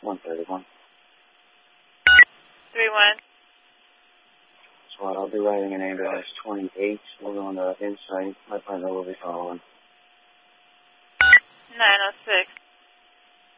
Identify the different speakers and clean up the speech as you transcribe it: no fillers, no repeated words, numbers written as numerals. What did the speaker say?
Speaker 1: 131.
Speaker 2: 31.
Speaker 1: SWAT, I'll be writing an ambulance 28. We're going to Insight. My partner will be following.
Speaker 2: 906.